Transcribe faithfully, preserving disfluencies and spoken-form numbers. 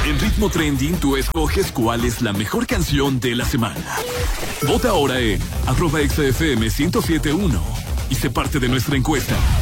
En Ritmo Trending tú escoges cuál es la mejor canción de la semana. Vota ahora en arroba X F M ciento siete punto uno y sé parte de nuestra encuesta.